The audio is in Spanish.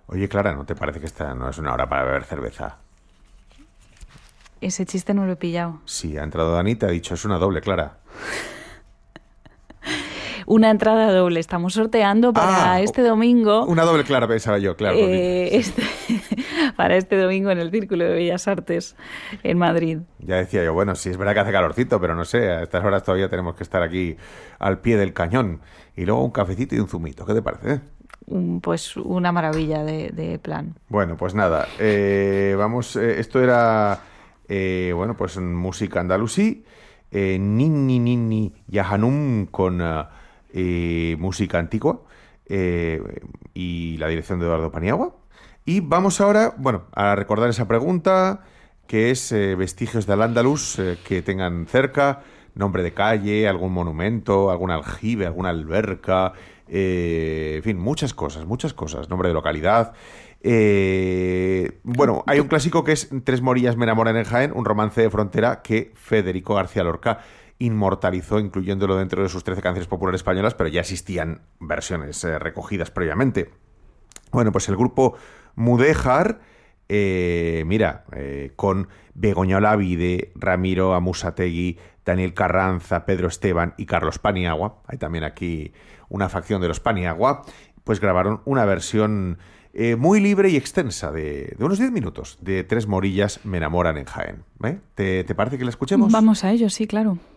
Oye, Clara, ¿no te parece que esta no es una hora para beber cerveza? Ese chiste no lo he pillado. Sí, ha entrado Dani y te ha dicho, es una doble, Clara. Una entrada doble. Estamos sorteando para Ah, este domingo. una doble, Clara, pensaba yo, claro, pues dime. Sí. este, para este domingo en el Círculo de Bellas Artes en Madrid. Ya decía yo, bueno, sí es verdad que hace calorcito, pero no sé, a estas horas todavía tenemos que estar aquí al pie del cañón. Y luego un cafecito y un zumito, ¿qué te parece? Pues una maravilla de plan. Bueno, pues nada, vamos, esto era, bueno, pues música andalusí, Ninni Ninni Yahanum con música antigua eh, y la dirección de Eduardo Paniagua. Y vamos ahora, bueno, a recordar esa pregunta, que es vestigios del Andaluz que tengan cerca, nombre de calle, algún monumento, algún aljibe, alguna alberca, en fin, muchas cosas, nombre de localidad. Bueno, hay un clásico que es Tres Morillas me enamoran en Jaén, un romance de frontera que Federico García Lorca inmortalizó, incluyéndolo dentro de sus 13 canciones populares españolas, pero ya existían versiones recogidas previamente. Bueno, pues el grupo Mudéjar, mira, con Begoña Olavide, Ramiro Amusategui, Daniel Carranza, Pedro Esteban y Carlos Paniagua, hay también aquí una facción de los Paniagua, pues grabaron una versión muy libre y extensa de unos 10 minutos de Tres Morillas me enamoran en Jaén. ¿Eh? ¿Te parece que la escuchemos? Vamos a ello, sí, claro.